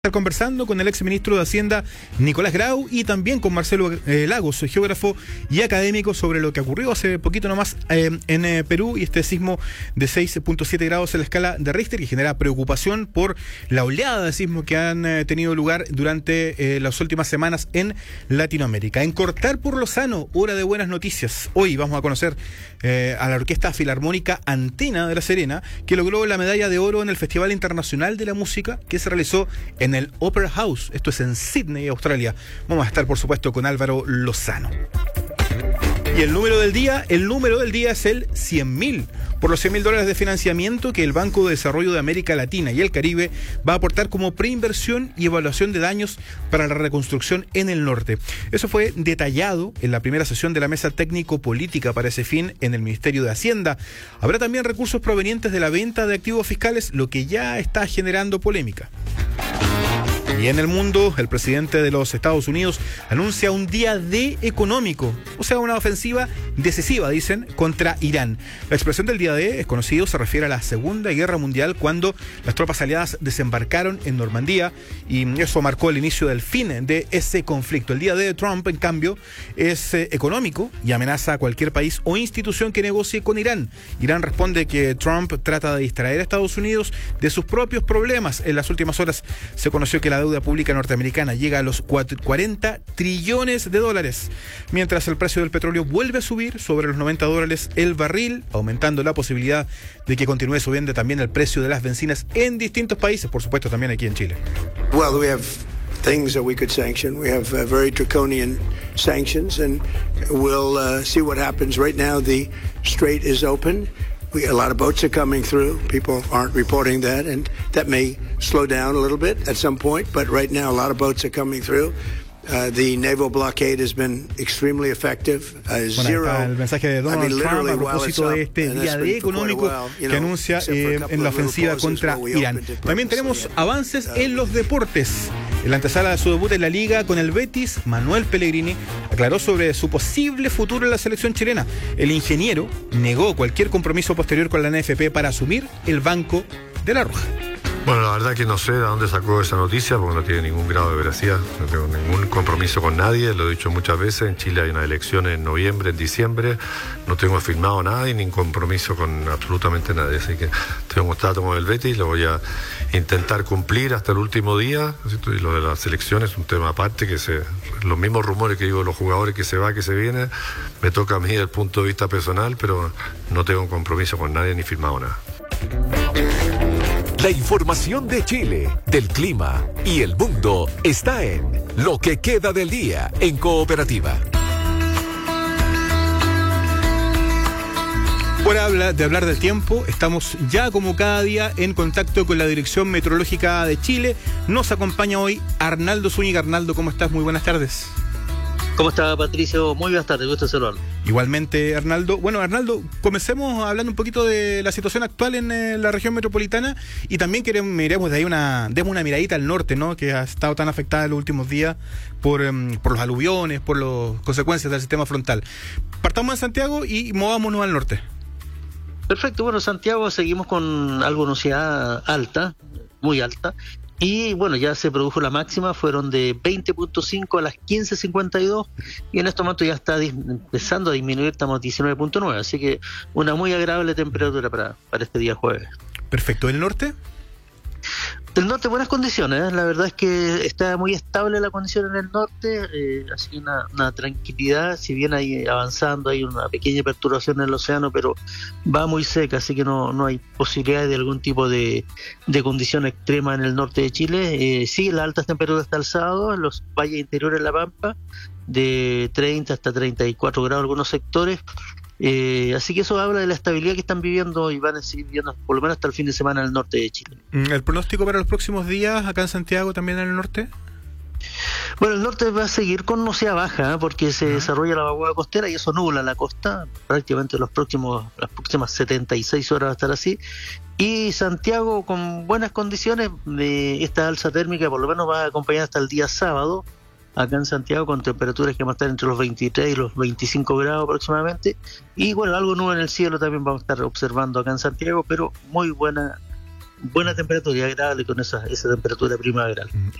Estar conversando con el exministro de Hacienda Nicolás Grau y también con Marcelo Lagos, geógrafo y académico, sobre lo que ocurrió hace poquito nomás en Perú y este sismo de 6.7 grados en la escala de Richter, que genera preocupación por la oleada de sismo que han tenido lugar durante las últimas semanas en Latinoamérica. En Cortar por Lozano, hora de buenas noticias. Hoy vamos a conocer a la Orquesta Filarmónica Antena de La Serena, que logró la medalla de oro en el Festival Internacional de la Música que se realizó en el Opera House. Esto es en Sydney, Australia. Vamos a estar, por supuesto, con Álvaro Lozano. Y el número del día es el 100.000, por los $100.000 de financiamiento que el Banco de Desarrollo de América Latina y el Caribe va a aportar como preinversión y evaluación de daños para la reconstrucción en el norte. Eso fue detallado en la primera sesión de la mesa técnico-política para ese fin en el Ministerio de Hacienda. Habrá también recursos provenientes de la venta de activos fiscales, lo que ya está generando polémica. Y en el mundo, el presidente de los Estados Unidos anuncia un día D económico, o sea, una ofensiva decisiva, dicen, contra Irán. La expresión del día D, es conocido, se refiere a la Segunda Guerra Mundial, cuando las tropas aliadas desembarcaron en Normandía, y eso marcó el inicio del fin de ese conflicto. El día D de Trump, en cambio, es económico y amenaza a cualquier país o institución que negocie con Irán. Irán responde que Trump trata de distraer a Estados Unidos de sus propios problemas. En las últimas horas se conoció que la deuda pública norteamericana llega a los 40 trillones de dólares, mientras el precio del petróleo vuelve a subir sobre los $90 el barril, aumentando la posibilidad de que continúe subiendo también el precio de las bencinas en distintos países, por supuesto también aquí en Chile. Well, we have things that we could sanction. We have very draconian sanctions, and we'll see what happens. Right now, the strait is open. A lot of boats are coming through. People aren't reporting that, and that may slow down a little bit at some point. But right now, a lot of boats are coming through. The naval blockade has been extremely effective. Bueno, está el mensaje de Donald Trump a propósito de este día D económico que anuncia en la ofensiva contra Irán. También tenemos avances en los deportes. En la antesala de su debut en la Liga con el Betis, Manuel Pellegrini aclaró sobre su posible futuro en la selección chilena. El ingeniero negó cualquier compromiso posterior con la NFP para asumir el banco de la Roja. Bueno, la verdad que no sé de dónde sacó esa noticia, porque no tiene ningún grado de veracidad, no tengo ningún compromiso con nadie, lo he dicho muchas veces. En Chile hay unas elecciones en noviembre, en diciembre, no tengo firmado nada y ningún compromiso con absolutamente nadie, así que tengo un trato con el Betis, lo voy a intentar cumplir hasta el último día, ¿cierto? Y lo de las elecciones es un tema aparte, los mismos rumores que digo de los jugadores que se va, que se viene, me toca a mí desde el punto de vista personal, pero no tengo un compromiso con nadie ni firmado nada. La información de Chile, del clima y el mundo está en Lo que queda del día en Cooperativa. Hora de hablar del tiempo, estamos ya como cada día en contacto con la Dirección Meteorológica de Chile. Nos acompaña hoy Arnaldo Zúñiga. Arnaldo, ¿cómo estás? Muy buenas tardes. ¿Cómo está, Patricio? Muy buenas tardes, gusto saludarlo. Igualmente, Arnaldo. Bueno, Arnaldo, comencemos hablando un poquito de la situación actual en la región metropolitana y también miremos de ahí demos una miradita al norte, ¿no? Que ha estado tan afectada en los últimos días por los aluviones, por las consecuencias del sistema frontal. Partamos en Santiago y movámonos al norte. Perfecto, bueno, Santiago seguimos con algo nubosidad alta, muy alta. Y bueno, ya se produjo la máxima, fueron de 20.5 a las 15.52 y en este momento ya está empezando a disminuir, estamos a 19.9, así que una muy agradable temperatura para este día jueves. Perfecto, ¿el norte? El norte, buenas condiciones, la verdad es que está muy estable la condición en el norte, así una tranquilidad, si bien hay avanzando, hay una pequeña perturbación en el océano, pero va muy seca, así que no hay posibilidades de algún tipo de condición extrema en el norte de Chile. Sí, las altas temperaturas hasta el sábado, en los valles interiores de La Pampa, de 30 hasta 34 grados en algunos sectores. Así que eso habla de la estabilidad que están viviendo y van a seguir viviendo por lo menos hasta el fin de semana en el norte de Chile. ¿El pronóstico para los próximos días acá en Santiago, también en el norte? Bueno, el norte va a seguir con nubosidad baja, porque se desarrolla la vaguada costera y eso nubla la costa, prácticamente las próximas 76 horas va a estar así. Y Santiago con buenas condiciones, esta alza térmica por lo menos va a acompañar hasta el día sábado, acá en Santiago, con temperaturas que van a estar entre los 23 y los 25 grados aproximadamente, y bueno, algo nube en el cielo también vamos a estar observando acá en Santiago, pero muy buena buena temperatura y agradable con esa temperatura primaveral.